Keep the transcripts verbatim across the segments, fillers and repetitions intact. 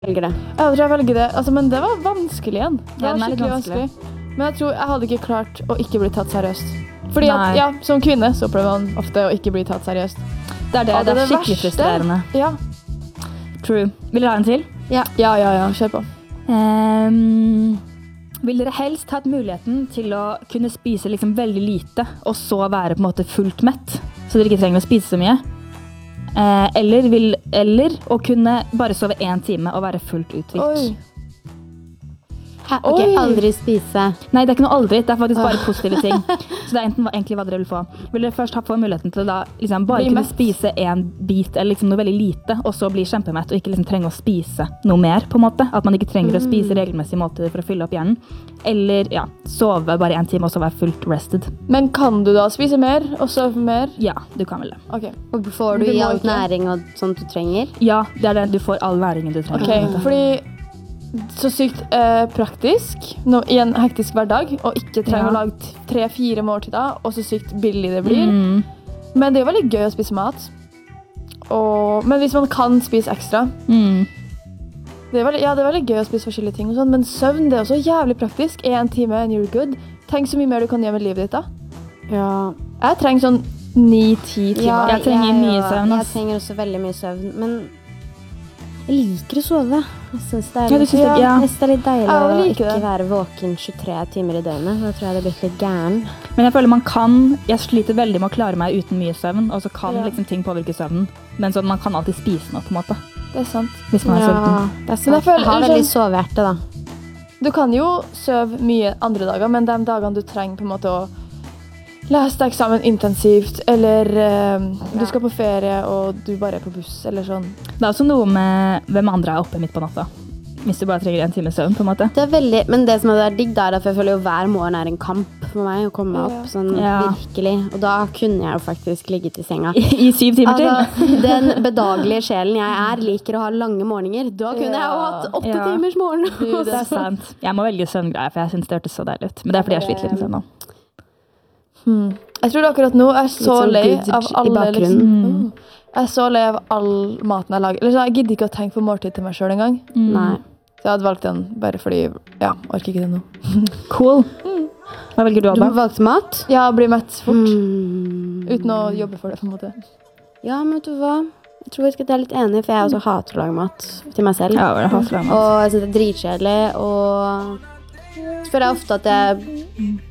velger det. Jeg tror jeg velger det, altså, men det var vanskelig igjen. Det Ja, var den er litt skikkelig vanskelig. vanskelig. Men jeg tror jeg hadde ikke klart å ikke bli tatt seriøst. Fordi at, Nei. ja, som kvinne så opplever man ofte å ikke bli tatt seriøst. Det er det, Ja, det er det skikkelig verste. frustrerende. Ja, True. Vil dere ha en til? ja, ja, ja, kjør på. Ehm, vil dere helst hatt muligheten til å kunne spise liksom veldig lite, og så være på en måte fullt mett, så dere ikke trenger å spise så mye? Eh, eller, vil, eller å kunne bare sove en time og være fullt uthvilt? Oi. Hæ, ok, Oi. aldri spise. Nei, det er ikke noe aldri. Det er faktisk bare positive ting. Så det er enten, egentlig hva dere vil få. Vil dere først ha få muligheten til å da, liksom, bare Bli kunne mett. spise en bit, eller liksom noe veldig lite, og så bli kjempemett, og ikke liksom trenge å spise noe mer, på en måte? At man ikke trenger å spise regelmessige måltider for å fylle opp hjernen. Eller, ja, sove bare en time, og så være fullt rested. Men kan du da spise mer og sove mer? Ja, du kan vel det. Ok, Og får du Du i må all ikke. næring og sånt du trenger? Ja, det er det. Du får all næringen du trenger. ok. Fordi så sykt eh, praktisk nå, i en hektisk hverdag, og ikke trenger Ja. å lage t- tre-fire måltider, og så sykt billig det blir. Mm. Men det er jo veldig gøy å spise mat. Og, men hvis man kan spise ekstra, Mm. det er, veldig, ja, det er veldig gøy å spise forskjellige ting og sånn, men søvn det er også jævlig praktisk. En time and you're good. Tenk så mye mer du kan gjøre med livet ditt da. Ja. Jeg trenger sånn ni-ti timer. jeg trenger mye søvn, Jeg ass. trenger også veldig mye søvn, men jeg liker å sove. Jeg synes det er Ja, du litt, synes det- ja. jeg synes det er litt deilig Ja, jeg å liker ikke det. være våken tjuetre timer i døgnet. Da tror jeg det blir litt gæren. Men jeg føler man kan, jeg sliter veldig med å klare meg uten mye søvn, og så kan Ja. liksom ting påvirke søvnen. Men sånn, man kan alltid spise noe, på en måte, Det er sant. hvis man er sulten. det er Men jeg sant. føler- Jeg har eller veldig sånn- sovehjerte, da. Du kan jo søve mye andre dager, men de dagene du trenger på en måte å lese deg eksamen intensivt, eller eh, du skal på ferie og du bare er på buss, eller sånn. Det er også noe med hvem andre er oppe midt på natta. Hvis du bare trenger en times søvn, på en måte. Det er veldig, men det som er digg, da, er at jeg føler jo hver morgen er en kamp for meg å komme meg opp. Sånn Ja. virkelig. Og da kunne jeg jo faktisk ligget i senga. I syv timer til. Altså, den bedagelige sjelen jeg er, liker å ha lange morgener. Da kunne jeg jo hatt åtte Ja. timers morgen. Det er sant. Jeg må velge søvngreier, for jeg synes det hørtes så deilig ut. Men det er fordi jeg sliter litt med søvn nå. Hmm. Jeg tror akkurat nå er jeg så sånn lei good av i alle bakgrunnen. liksom, Mm. Jeg er så lei av all maten jeg lager. Eller så jeg gidder ikke å tenke på måltid til meg selv engang. Nei. Så jeg hadde valgt den bare fordi, ja, orker ikke det nå. Cool. Hva velger du, Du Alba? valgte mat? Ja, bli mett fort, Mm. uten å jobbe for det på en måte. Ja, men vet du hva? Jeg tror jeg er litt enig, for jeg også hater å lage mat til meg selv. Ja, jeg hater mat. Og jeg synes det er dritkjedelig, og så føler jeg ofte at jeg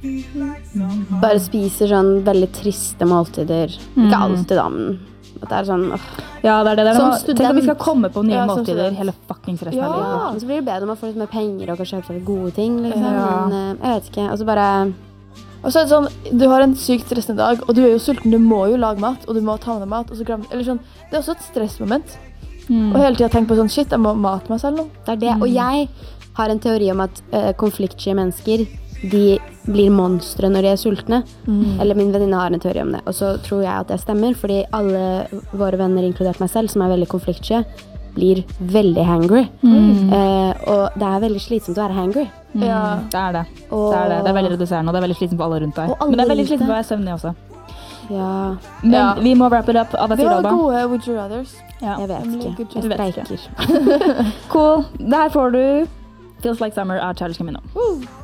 bare spiser sånn veldig triste måltider. Ikke alltid da, men at det er sånn, åh. Ja, det er det. det er Som noe- Tenk at vi skal student. komme på nye Ja, som måltider student. hele fuckings resten av Ja. livet. Men så blir det bedre om man får litt mer penger og kan kjøpe seg gode ting, liksom. Ja. Men eh, jeg vet ikke, altså bare... Og så er det sånn, du har en sykt stressende dag, og du er jo sulten, du må jo lage mat, og du må ta med deg mat, og så glemmer eller sånn. Det er også et stressmoment. Mm. Og hele tiden tenke på sånn, shit, jeg må mate meg selv nå. Det er det. Og jeg har en teori om at uh, konfliktsky mennesker, de blir monstre når de er sultne. Eller min venninne har en teori om det. Og så tror jeg at det stemmer, fordi alle våre venner, inkludert meg selv, som er veldig konfliktsky, blir veldig hangry. Eh, og det er veldig slitsomt å være hangry. Mm. Ja. Det er det. Og- Det er det. Det er veldig reduserende, og det er veldig slitsomt for alle rundt deg. Og alle Men det er veldig rundt slitsomt deg. for å være søvnig også. Ja, Men Ja. vi må wrap it up. Hva Vi sier du, har Alba? gode Would You Rathers. Ja. jeg vet Emily, ikke. good Jeg job. Du vet streiker. Cool. Der får du Feels Like Summer av Charles Camino. Woo!